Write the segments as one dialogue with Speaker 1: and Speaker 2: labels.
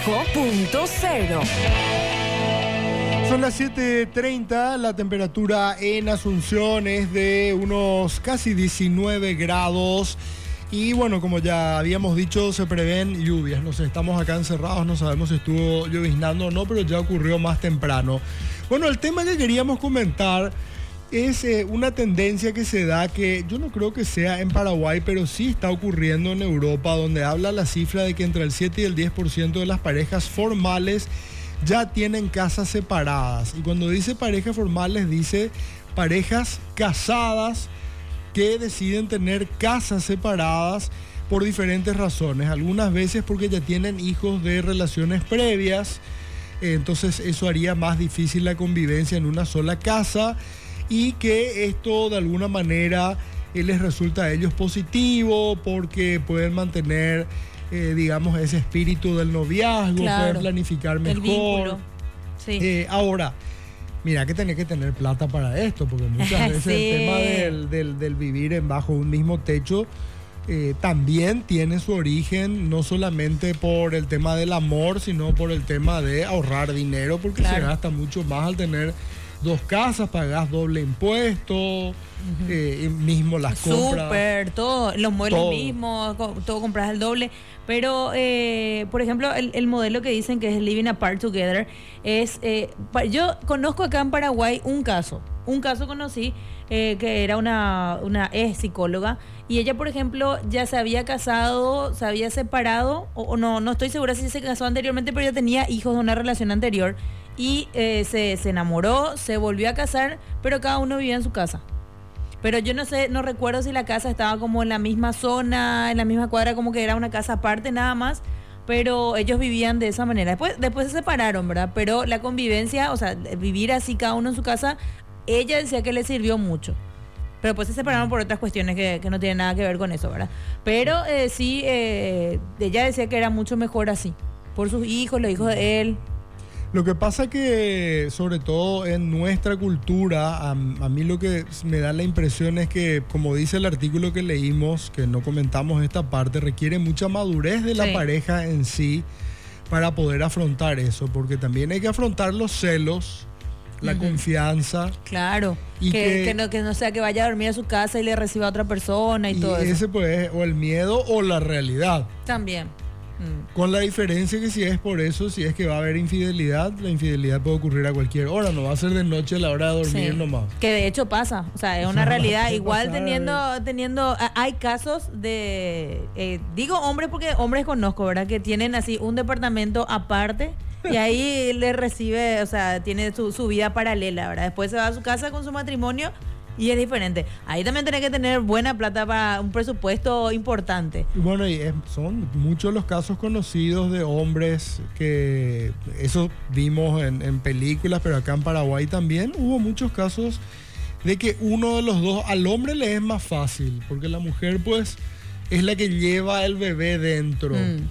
Speaker 1: 5.0.
Speaker 2: Son las 7:30, la temperatura en Asunción es de unos casi 19 grados. Y bueno, como ya habíamos dicho, se prevén lluvias. No sé, estamos acá encerrados, no sabemos si estuvo lloviznando o no, pero ya ocurrió más temprano. Bueno, el tema que queríamos comentar es una tendencia que se da, que yo no creo que sea en Paraguay, pero sí está ocurriendo en Europa, donde habla la cifra de que entre el 7 y el 10% de las parejas formales ya tienen casas separadas. Y cuando dice parejas formales, dice parejas casadas que deciden tener casas separadas por diferentes razones. Algunas veces porque ya tienen hijos de relaciones previas, entonces eso haría más difícil la convivencia en una sola casa, y que esto de alguna manera les resulta a ellos positivo porque pueden mantener digamos ese espíritu del noviazgo, claro, pueden planificar mejor. El vínculo. Sí. Ahora, mira que tenés que tener plata para esto, porque muchas veces sí, el tema del vivir bajo un mismo techo también tiene su origen no solamente por el tema del amor, sino por el tema de ahorrar dinero, porque claro, se gasta mucho más al tener dos casas, pagás doble impuesto, mismo las compras.
Speaker 3: Súper, todo, los muebles todo mismos, todo compras el doble. Pero, por ejemplo, el modelo que dicen que es Living Apart Together es... yo conozco acá en Paraguay un caso conocí, que era una ex psicóloga, y ella, por ejemplo, ya se había casado, se había separado, o no estoy segura si se casó anteriormente, pero ya tenía hijos de una relación anterior, y se enamoró, se volvió a casar, pero cada uno vivía en su casa. Pero yo no recuerdo si la casa estaba como en la misma zona, en la misma cuadra, como que era una casa aparte nada más, pero ellos vivían de esa manera. Después se separaron, ¿verdad? Pero la convivencia, o sea, vivir así cada uno en su casa, ella decía que le sirvió mucho. Pero después se separaron por otras cuestiones que no tienen nada que ver con eso, ¿verdad? Pero sí, ella decía que era mucho mejor así, por sus hijos, los hijos de él.
Speaker 2: Lo que pasa que, sobre todo en nuestra cultura, a mí lo que me da la impresión es que, como dice el artículo que leímos, que no comentamos esta parte, requiere mucha madurez de la pareja en sí para poder afrontar eso, porque también hay que afrontar los celos, la confianza.
Speaker 3: Claro, y que no sea que vaya a dormir a su casa y le reciba a otra persona y todo eso.
Speaker 2: Ese pues, o el miedo o la realidad.
Speaker 3: También.
Speaker 2: Con la diferencia que si es por eso, si es que va a haber infidelidad, la infidelidad puede ocurrir a cualquier hora, no va a ser de noche a la hora de dormir nomás.
Speaker 3: Que de hecho pasa, o sea, es una realidad. Igual teniendo, hay casos de, digo hombres porque hombres conozco, ¿verdad? Que tienen así un departamento aparte y ahí le recibe, o sea, tiene su vida paralela, ¿verdad? Después se va a su casa con su matrimonio. Y es diferente. Ahí también tenés que tener buena plata para un presupuesto importante.
Speaker 2: Bueno, y son muchos los casos conocidos de hombres que eso vimos en películas, pero acá en Paraguay también hubo muchos casos de que uno de los dos, al hombre le es más fácil, porque la mujer pues es la que lleva el bebé dentro.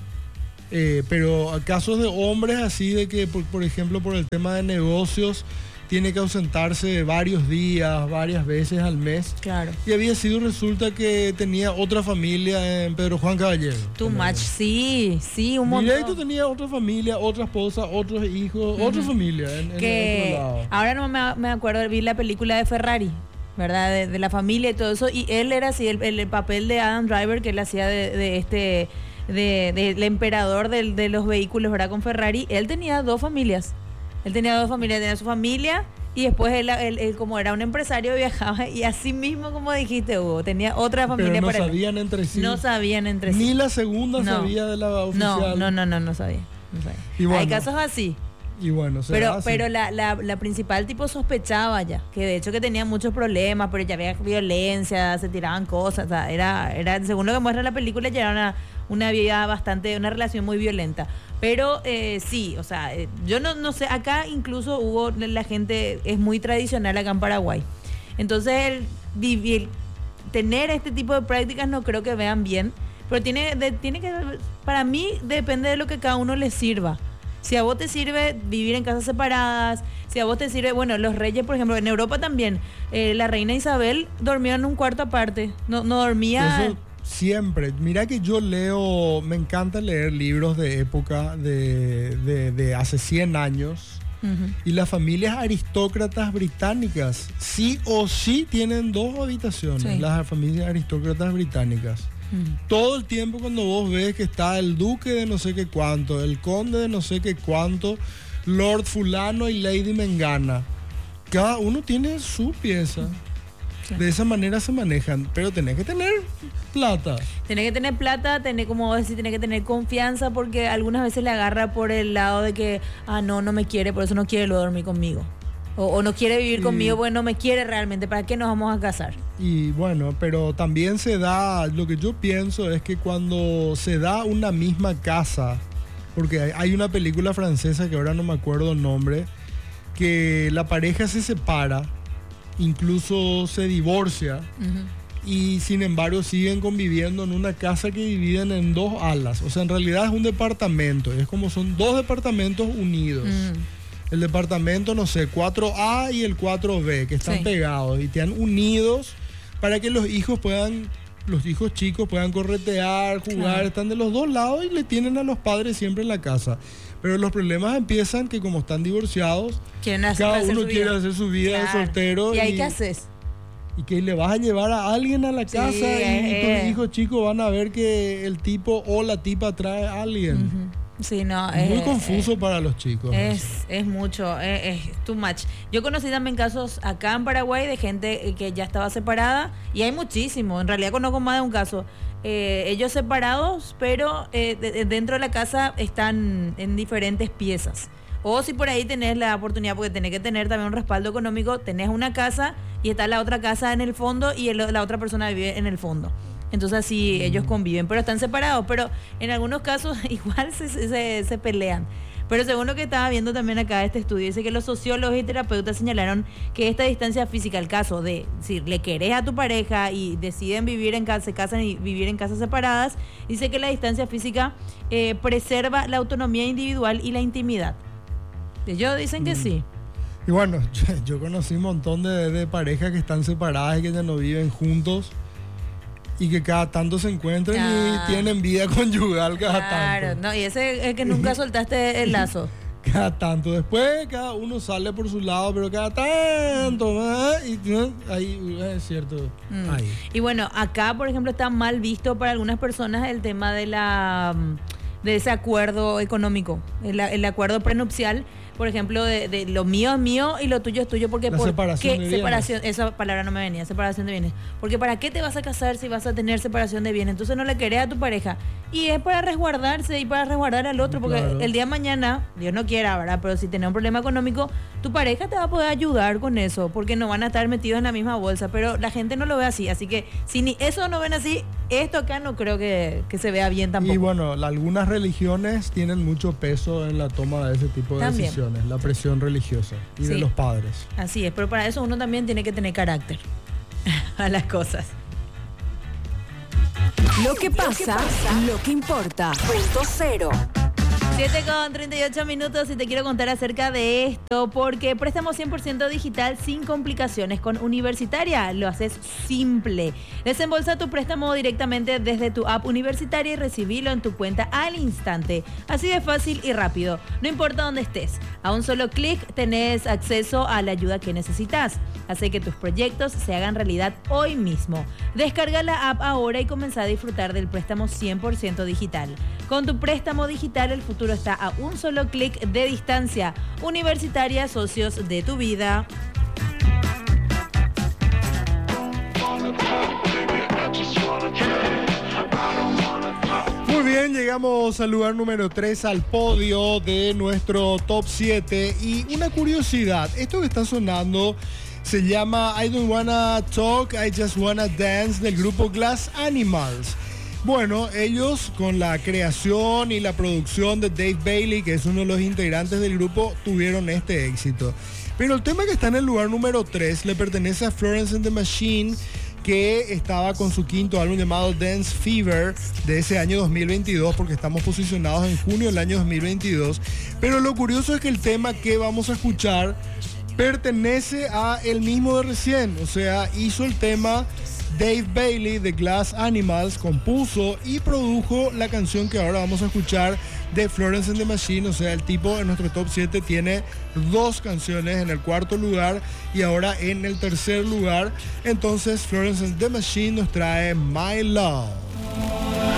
Speaker 2: Pero casos de hombres así de que, por ejemplo, por el tema de negocios, tiene que ausentarse varios días, varias veces al mes.
Speaker 3: Claro.
Speaker 2: Y resulta que tenía otra familia en Pedro Juan Caballero.
Speaker 3: Too much, sí, un montón.
Speaker 2: Directo tenía otra familia, otra esposa, otros hijos, otra familia en el otro lado.
Speaker 3: Ahora no me acuerdo, vi la película de Ferrari, ¿verdad? De la familia y todo eso. Y él era así, el papel de Adam Driver que él hacía del emperador de los vehículos, ¿verdad? Con Ferrari. Él tenía dos familias. Tenía su familia, y después él como era un empresario viajaba, y así mismo como dijiste, Hugo, tenía otra familia.
Speaker 2: Pero no sabían entre sí.
Speaker 3: No sabían entre sí.
Speaker 2: Ni la segunda sabía de la oficial.
Speaker 3: No sabía. Y bueno, hay casos así.
Speaker 2: Y bueno,
Speaker 3: pero la principal tipo sospechaba ya, que de hecho que tenía muchos problemas, pero ya había violencia, se tiraban cosas, o sea, era según lo que muestra la película, ya era una vida una relación muy violenta. Pero sí, o sea, yo no sé, acá incluso la gente es muy tradicional acá en Paraguay. Entonces tener este tipo de prácticas no creo que vean bien, pero tiene que, para mí depende de lo que cada uno le sirva. Si a vos te sirve vivir en casas separadas, si a vos te sirve, bueno, los reyes, por ejemplo, en Europa también, la reina Isabel dormía en un cuarto aparte, no dormía...
Speaker 2: Siempre. Mira que yo leo, me encanta leer libros de época de hace 100 años. Y las familias aristócratas británicas sí o sí tienen 2 habitaciones, sí. Las familias aristócratas británicas. Todo el tiempo cuando vos ves que está el duque de no sé qué cuánto, el conde de no sé qué cuánto, Lord fulano y Lady Mengana, cada uno tiene su pieza. Sí. De esa manera se manejan, pero tenés que tener plata.
Speaker 3: Tenés que tener plata, como vos decís, tenés que tener confianza, porque algunas veces le agarra por el lado de que, no me quiere, por eso no quiere luego dormir conmigo. O no quiere vivir conmigo porque no me quiere realmente. ¿Para qué nos vamos a casar?
Speaker 2: Y bueno, pero también se da, lo que yo pienso es que cuando se da una misma casa, porque hay una película francesa que ahora no me acuerdo el nombre, que la pareja se separa, incluso se divorcia, y sin embargo siguen conviviendo en una casa que dividen en 2 alas. O sea, en realidad es un departamento, es como son 2 departamentos unidos. El departamento, no sé, 4A y el 4B, que están pegados y están unidos para que los hijos chicos puedan corretear, jugar, están de los 2 lados y le tienen a los padres siempre en la casa. Pero los problemas empiezan que como están divorciados, cada uno quiere hacer su vida de soltero.
Speaker 3: ¿Y ahí qué haces?
Speaker 2: Y que le vas a llevar a alguien a la casa y tus hijos chicos van a ver que el tipo o la tipa trae a alguien.
Speaker 3: Sí, no,
Speaker 2: muy confuso para los chicos.
Speaker 3: Es mucho, es too much. Yo conocí también casos acá en Paraguay de gente que ya estaba separada, y hay muchísimo. En realidad conozco más de un caso. Ellos separados, pero dentro de la casa están en diferentes piezas. O si por ahí tenés la oportunidad, porque tenés que tener también un respaldo económico, tenés una casa y está la otra casa en el fondo y la otra persona vive en el fondo. Entonces así ellos conviven, pero están separados. Pero en algunos casos igual se pelean. Pero según lo que estaba viendo también acá este estudio, dice que los sociólogos y terapeutas señalaron que esta distancia física, el caso de si le querés a tu pareja y deciden vivir en casa, se casan y vivir en casas separadas, dice que la distancia física preserva la autonomía individual y la intimidad. Ellos dicen que sí.
Speaker 2: Y bueno, yo conocí un montón de parejas que están separadas y que ya no viven juntos y que cada tanto se encuentran y tienen vida conyugal cada tanto.
Speaker 3: Claro, no, y ese es que nunca soltaste el lazo.
Speaker 2: Cada tanto. Después cada uno sale por su lado, pero cada tanto y ahí es cierto. Ahí.
Speaker 3: Y bueno, acá por ejemplo está mal visto para algunas personas el tema de ese acuerdo económico, el acuerdo prenupcial. Por ejemplo, de lo mío es mío y lo tuyo es tuyo, porque esa palabra no me venía, separación de bienes. Porque ¿para qué te vas a casar si vas a tener separación de bienes? Entonces no le querés a tu pareja. Y es para resguardarse y para resguardar al otro, porque el día de mañana, Dios no quiera, ¿verdad? Pero si tenés un problema económico, tu pareja te va a poder ayudar con eso, porque no van a estar metidos en la misma bolsa. Pero la gente no lo ve así, así que si ni eso no ven así, esto acá no creo que se vea bien tampoco.
Speaker 2: Y bueno, algunas religiones tienen mucho peso en la toma de ese tipo de decisiones. La presión religiosa y de los padres.
Speaker 3: Así es, pero para eso uno también tiene que tener carácter a las cosas.
Speaker 1: Lo que pasa, lo que importa. Punto cero.
Speaker 3: 7:38 y te quiero contar acerca de esto, porque préstamo 100% digital sin complicaciones con Universitaria. Lo haces simple. Desembolsa tu préstamo directamente desde tu app Universitaria y recibilo en tu cuenta al instante. Así de fácil y rápido. No importa dónde estés. A un solo clic tenés acceso a la ayuda que necesitas. Hace que tus proyectos se hagan realidad hoy mismo. Descarga la app ahora y comenzá a disfrutar del préstamo 100% digital. Con tu préstamo digital, el futuro está a un solo clic de distancia. Universitaria, socios de tu vida.
Speaker 2: Muy bien, llegamos al lugar número 3, al podio de nuestro top 7. Y una curiosidad, esto que está sonando se llama I Don't Wanna Talk, I Just Wanna Dance, del grupo Glass Animals. Bueno, ellos con la creación y la producción de Dave Bailey, que es uno de los integrantes del grupo, tuvieron este éxito. Pero el tema que está en el lugar número 3 le pertenece a Florence and the Machine, que estaba con su quinto álbum llamado Dance Fever de ese año 2022, porque estamos posicionados en junio del año 2022. Pero lo curioso es que el tema que vamos a escuchar pertenece a el mismo de recién, o sea, hizo el tema Dave Bailey de Glass Animals compuso y produjo la canción que ahora vamos a escuchar de Florence and the Machine. O sea, el tipo en nuestro top 7 tiene 2 canciones en el cuarto lugar y ahora en el tercer lugar. Entonces Florence and the Machine nos trae My Love.